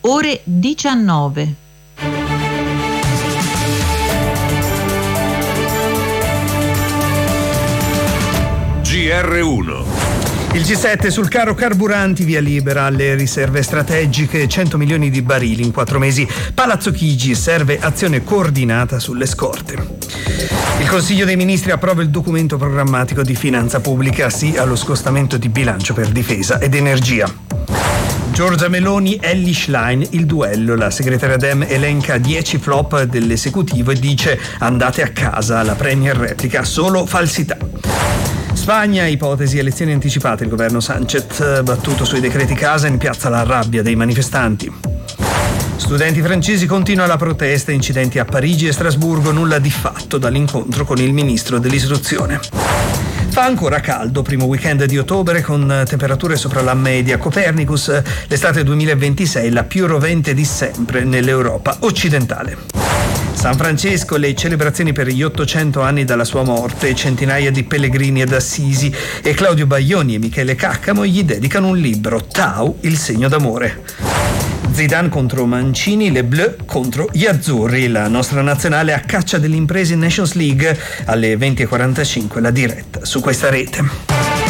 ore 19. GR1. Il G7 sul caro carburanti, via libera alle riserve strategiche, 100 milioni di barili in 4 mesi. Palazzo Chigi, serve azione coordinata sulle scorte. Il Consiglio dei Ministri approva il documento programmatico di finanza pubblica, sì allo scostamento di bilancio per difesa ed energia. Giorgia Meloni, Elly Schlein, il duello. La segretaria Dem elenca 10 flop dell'esecutivo e dice: andate a casa. La premier replica: solo falsità. Spagna, ipotesi elezioni anticipate. Il governo Sánchez battuto sui decreti casa, in piazza la rabbia dei manifestanti. Studenti francesi, continua la protesta, incidenti a Parigi e Strasburgo, nulla di fatto dall'incontro con il ministro dell'istruzione. Fa ancora caldo, primo weekend di ottobre con temperature sopra la media. Copernicus, l'estate 2026 la più rovente di sempre nell'Europa occidentale. San Francesco, le celebrazioni per gli 800 anni dalla sua morte, centinaia di pellegrini ad Assisi, e Claudio Baglioni e Michele Caccamo gli dedicano un libro, Tau, il segno d'amore. Zidane contro Mancini, le Bleu contro gli Azzurri. La nostra nazionale a caccia delle imprese in Nations League, alle 20:45 la diretta su questa rete.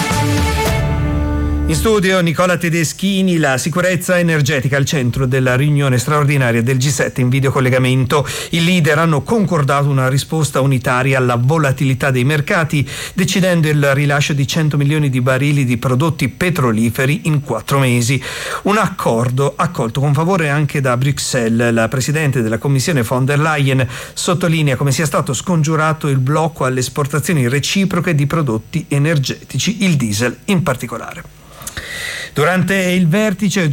In studio Nicola Tedeschini. La sicurezza energetica al centro della riunione straordinaria del G7 in videocollegamento. I leader hanno concordato una risposta unitaria alla volatilità dei mercati, decidendo il rilascio di 100 milioni di barili di prodotti petroliferi in 4 mesi. Un accordo accolto con favore anche da Bruxelles. La presidente della Commissione von der Leyen sottolinea come sia stato scongiurato il blocco alle esportazioni reciproche di prodotti energetici, il diesel in particolare. Durante il vertice